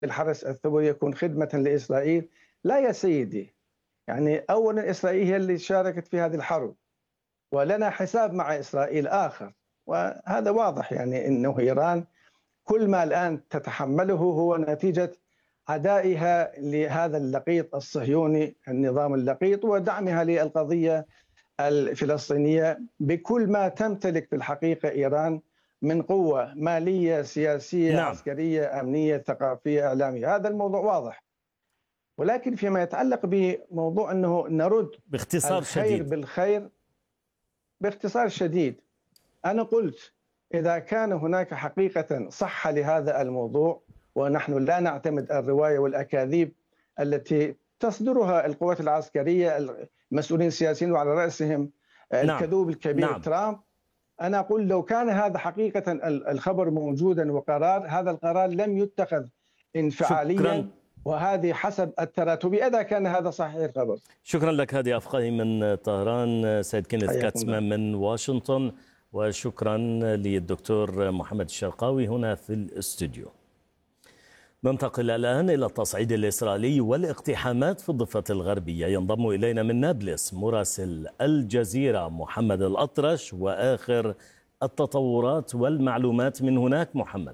الحرس الثوري يكون خدمة لإسرائيل. لا يا سيدي، يعني أولا إسرائيل هي اللي شاركت في هذه الحرب، ولنا حساب مع إسرائيل آخر، وهذا واضح. يعني أنه إيران كل ما الآن تتحمله هو نتيجة عدائها لهذا اللقيط الصهيوني، النظام اللقيط، ودعمها للقضية الفلسطينية بكل ما تمتلك في الحقيقة إيران من قوة مالية، سياسية، نعم. عسكرية، أمنية، ثقافية، إعلامية. هذا الموضوع واضح. ولكن فيما يتعلق بموضوع أنه نرد باختصار الخير شديد. بالخير، باختصار شديد، أنا قلت إذا كان هناك حقيقة صحة لهذا الموضوع، ونحن لا نعتمد الرواية والأكاذيب التي تصدرها القوات العسكرية، المسؤولين السياسيين وعلى رأسهم نعم. الكذوب الكبير نعم. ترامب، أنا أقول لو كان هذا حقيقة الخبر موجودا وقرار، هذا القرار لم يتخذ شكرا. انفعاليا، وهذه حسب التراتبي إذا كان هذا صحيح الخبر. شكرا لك. هادي أفقاهي من طهران، سيد كينيث حياكم الله. كاتسمان من واشنطن، وشكرا للدكتور محمد الشرقاوي هنا في الاستوديو. ننتقل الآن إلى التصعيد الإسرائيلي والاقتحامات في الضفة الغربية. ينضم إلينا من نابلس مراسل الجزيرة محمد الأطرش، وآخر التطورات والمعلومات من هناك. محمد.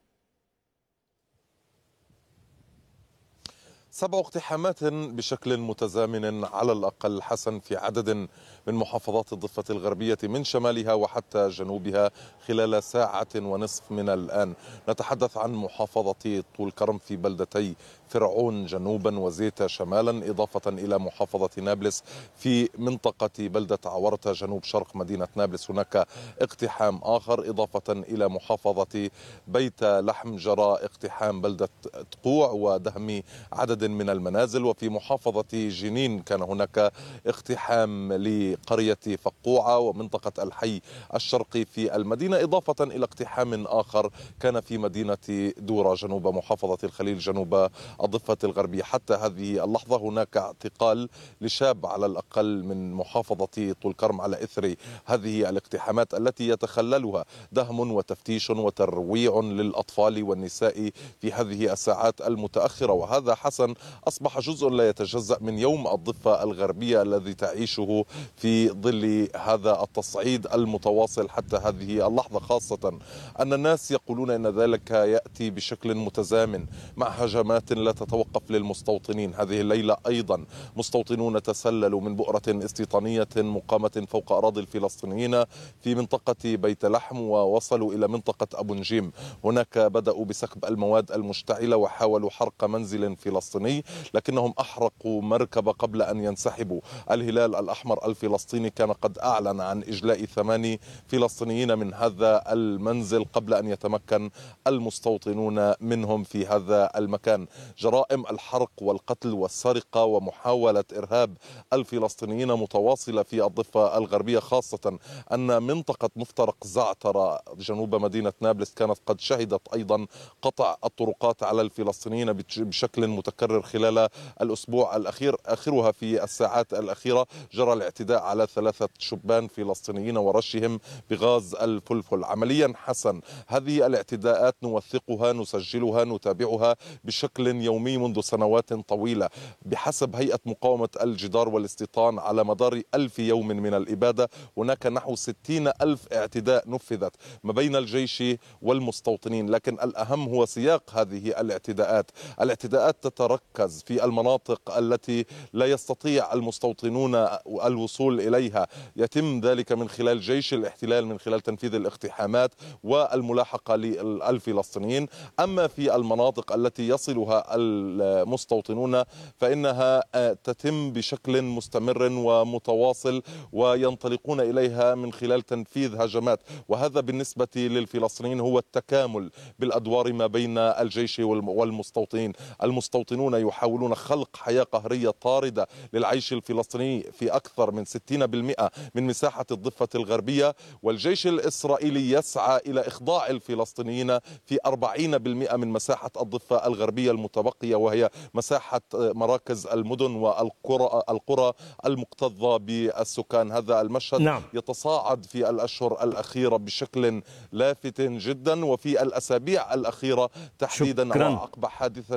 7 اقتحامات بشكل متزامن على الأقل حسن في عدد من محافظات الضفة الغربية من شمالها وحتى جنوبها خلال ساعة ونصف من الآن. نتحدث عن محافظة طول كرم في بلدتي فرعون جنوبا وزيتا شمالا، إضافة إلى محافظة نابلس في منطقة بلدة عورتة جنوب شرق مدينة نابلس. هناك اقتحام آخر، إضافة إلى محافظة بيت لحم جرى اقتحام بلدة تقوع ودهم عدد من المنازل. وفي محافظة جنين كان هناك اقتحام لقرية فقوعة ومنطقة الحي الشرقي في المدينة، إضافة إلى اقتحام آخر كان في مدينة دورة جنوب محافظة الخليل جنوب الضفة الغربية. حتى هذه اللحظة هناك اعتقال لشاب على الأقل من محافظة طول كرم على إثر هذه الاقتحامات التي يتخللها دهم وتفتيش وترويع للأطفال والنساء في هذه الساعات المتأخرة. وهذا حسن أصبح جزء لا يتجزأ من يوم الضفة الغربية الذي تعيشه في ظل هذا التصعيد المتواصل حتى هذه اللحظة، خاصة أن الناس يقولون أن ذلك يأتي بشكل متزامن مع هجمات لا تتوقف للمستوطنين. هذه الليلة أيضا مستوطنون تسللوا من بؤرة استيطانية مقامة فوق أراضي الفلسطينيين في منطقة بيت لحم ووصلوا إلى منطقة أبو نجيم. هناك بدأوا بسكب المواد المشتعلة وحاولوا حرق منزل فلسطيني، لكنهم أحرقوا مركبة قبل أن ينسحبوا. الهلال الأحمر الفلسطيني كان قد أعلن عن إجلاء 8 فلسطينيين من هذا المنزل قبل أن يتمكن المستوطنون منهم في هذا المكان. جرائم الحرق والقتل والسرقة ومحاولة إرهاب الفلسطينيين متواصلة في الضفة الغربية، خاصة أن منطقة مفترق زعترة جنوب مدينة نابلس كانت قد شهدت أيضا قطع الطرقات على الفلسطينيين بشكل متكرر خلال الأسبوع الأخير. آخرها في الساعات الأخيرة جرى الاعتداء على 3 شبان فلسطينيين ورشهم بغاز الفلفل. عمليا حسن، هذه الاعتداءات نوثقها، نسجلها، نتابعها بشكل يومي منذ سنوات طويلة. بحسب هيئة مقاومة الجدار والاستيطان على مدار 1000 يوم من الإبادة هناك نحو 60,000 اعتداء نفذت ما بين الجيش والمستوطنين. لكن الأهم هو سياق هذه الاعتداءات. الاعتداءات تتركز في المناطق التي لا يستطيع المستوطنون الوصول إليها، يتم ذلك من خلال جيش الاحتلال من خلال تنفيذ الاقتحامات والملاحقة للفلسطينيين. أما في المناطق التي يصلها المستوطنون فإنها تتم بشكل مستمر ومتواصل وينطلقون إليها من خلال تنفيذ هجمات. وهذا بالنسبة للفلسطينيين هو التكامل بالأدوار ما بين الجيش والمستوطنين. المستوطنون يحاولون خلق حياة قهرية طاردة للعيش الفلسطيني في أكثر من 60% من مساحة الضفة الغربية، والجيش الإسرائيلي يسعى إلى إخضاع الفلسطينيين في 40% من مساحة الضفة الغربية المتبقية، وهي مساحة مراكز المدن والقرى المكتظة بالسكان. هذا المشهد نعم. يتصاعد في الأشهر الأخيرة بشكل لافت جدا، وفي الأسابيع الأخيرة تحديدا شكرا. وعقب حادثة